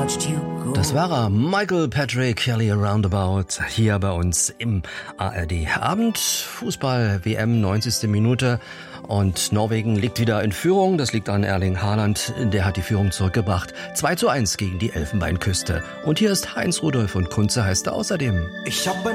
Das war er, Michael Patrick Kelly Roundabout, hier bei uns im ARD Abend. Fußball WM, 90. Minute und Norwegen liegt wieder in Führung. Das liegt an Erling Haaland, der hat die Führung zurückgebracht. 2:1 gegen die Elfenbeinküste. Und hier ist Heinz Rudolf und Kunze heißt er außerdem. Ich hab